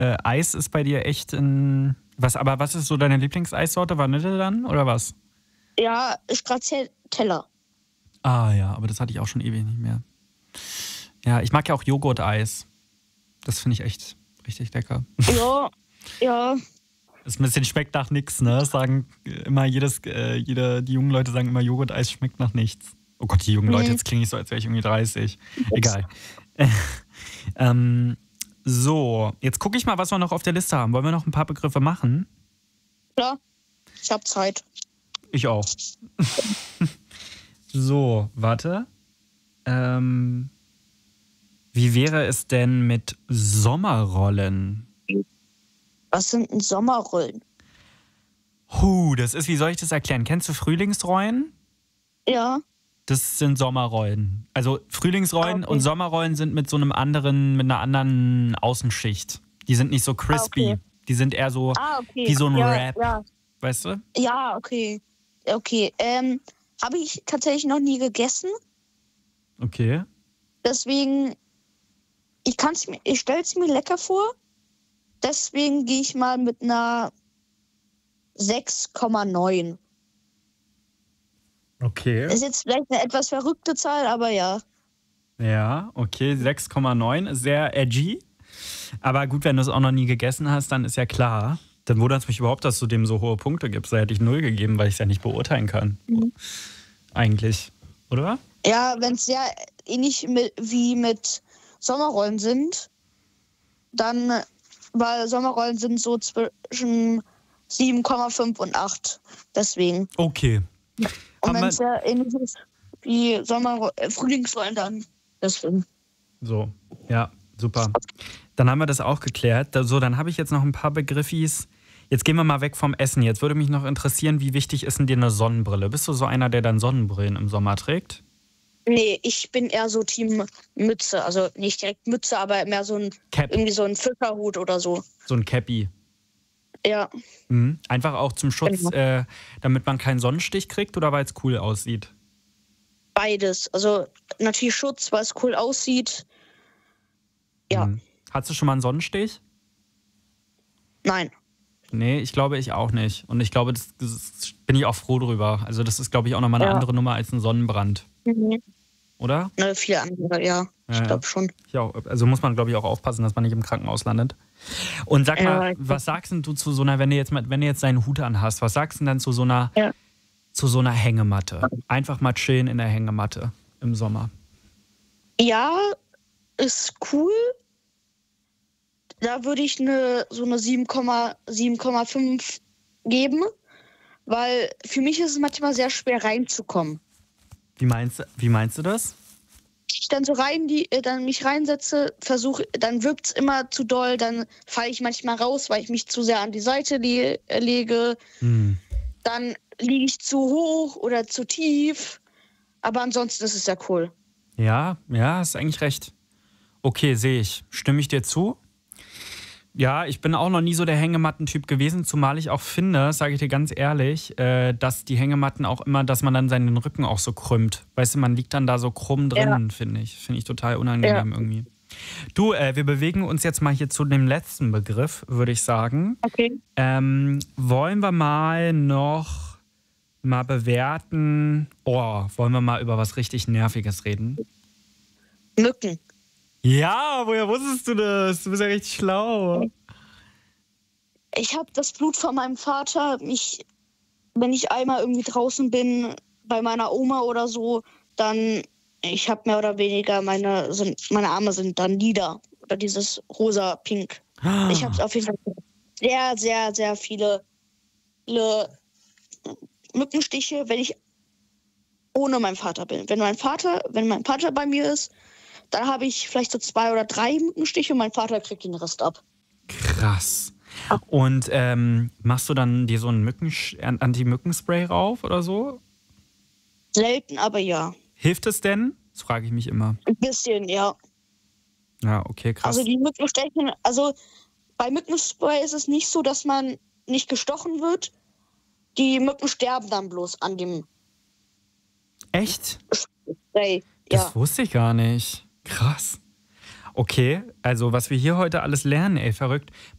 Eis ist bei dir echt ein... was ist so deine Lieblingseissorte? Vanille dann oder was? Ja, Stracciatella. Ah ja, aber das hatte ich auch schon ewig nicht mehr. Ja, ich mag ja auch Joghurt-Eis. Das finde ich echt richtig lecker. Ja. Das ein bisschen schmeckt nach nichts, ne? Sagen immer die jungen Leute sagen immer, Joghurt-Eis schmeckt nach nichts. Oh Gott, die jungen Leute, jetzt klinge ich so, als wäre ich irgendwie 30. Egal. So, jetzt gucke ich mal, was wir noch auf der Liste haben. Wollen wir noch ein paar Begriffe machen? Klar, ich habe Zeit. Ich auch. So, warte. Wie wäre es denn mit Sommerrollen? Was sind denn Sommerrollen? Das ist, wie soll ich das erklären? Kennst du Frühlingsrollen? Ja. Das sind Sommerrollen. Also Frühlingsrollen Okay. und Sommerrollen sind mit einer anderen Außenschicht. Die sind nicht so crispy. Okay. Die sind eher so Okay. wie so ein Ja, Wrap. ja. Weißt du? Ja, okay. Okay. Habe ich tatsächlich noch nie gegessen. Okay. Deswegen, ich stelle es mir lecker vor. Deswegen gehe ich mal mit einer 6,9. Okay. Ist jetzt vielleicht eine etwas verrückte Zahl, aber ja. Ja, okay. 6,9 ist sehr edgy. Aber gut, wenn du es auch noch nie gegessen hast, dann ist ja klar. Dann wundert es mich überhaupt, dass du dem so hohe Punkte gibst. Da hätte ich 0 gegeben, weil ich es ja nicht beurteilen kann. Eigentlich. Oder? Ja, wenn es sehr ähnlich wie mit Sommerrollen sind, dann, weil Sommerrollen sind so zwischen 7,5 und 8. Deswegen. Okay. Und wenn es sehr ähnlich ist wie Frühlingsrollen, dann deswegen. So, ja, super. Dann haben wir das auch geklärt. So, dann habe ich jetzt noch ein paar Begriffis. Jetzt gehen wir mal weg vom Essen. Jetzt würde mich noch interessieren, wie wichtig ist denn dir eine Sonnenbrille? Bist du so einer, der dann Sonnenbrillen im Sommer trägt? Nee, ich bin eher so Team Mütze. Also nicht direkt Mütze, aber mehr so ein Cap. irgendwie so ein Fischerhut oder so. So ein Cappy. Ja. Einfach auch zum Schutz, damit man keinen Sonnenstich kriegt oder weil es cool aussieht? Beides. Also natürlich Schutz, weil es cool aussieht. Ja. Hattest du schon mal einen Sonnenstich? Nein. Nee, ich glaube, ich auch nicht. Und ich glaube, das bin ich auch froh drüber. Also das ist, glaube ich, auch nochmal eine andere Nummer als ein Sonnenbrand. Oder? Viele andere, ja. Ich glaube schon. Ja, also muss man, glaube ich, auch aufpassen, dass man nicht im Krankenhaus landet. Und sag mal, was sagst denn du zu so einer, wenn du jetzt deinen Hut anhast, was sagst du denn dann zu so einer Hängematte? Einfach mal chillen in der Hängematte im Sommer. Ja, ist cool. Da würde ich so eine 7,5 geben, weil für mich ist es manchmal sehr schwer reinzukommen. Wie meinst du das? Ich dann so dann mich reinsetze, dann wirkt es immer zu doll, dann falle ich manchmal raus, weil ich mich zu sehr an die Seite lege. Dann liege ich zu hoch oder zu tief. Aber ansonsten ist es ja cool. Ja, hast eigentlich recht. Okay, sehe ich. Stimme ich dir zu? Ja, ich bin auch noch nie so der Hängematten-Typ gewesen, zumal ich auch finde, sage ich dir ganz ehrlich, dass die Hängematten auch immer, dass man dann seinen Rücken auch so krümmt. Weißt du, man liegt dann da so krumm drin, finde ich. Finde ich total unangenehm irgendwie. Du, wir bewegen uns jetzt mal hier zu dem letzten Begriff, würde ich sagen. Okay. Wollen wir mal bewerten, wollen wir mal über was richtig Nerviges reden? Mücken. Ja, woher wusstest du das? Du bist ja richtig schlau. Ich habe das Blut von meinem Vater. Wenn ich einmal irgendwie draußen bin, bei meiner Oma oder so, dann, ich habe mehr oder weniger, meine Arme sind dann lila. Oder dieses rosa-pink. Ich habe auf jeden Fall sehr, sehr, sehr viele Mückenstiche, wenn ich ohne meinen Vater bin. Wenn mein Vater bei mir ist, dann habe ich vielleicht so 2 oder 3 Mückenstiche und mein Vater kriegt den Rest ab. Krass. Und machst du dann dir so ein Anti-Mückenspray rauf oder so? Selten, aber ja. Hilft es denn? Das frage ich mich immer. Ein bisschen, ja. Ja, okay, krass. Also die Mücken stechen, also bei Mückenspray ist es nicht so, dass man nicht gestochen wird. Die Mücken sterben dann bloß an dem Echt? Spray. Das wusste ich gar nicht. Krass. Okay, also was wir hier heute alles lernen, ey, verrückt.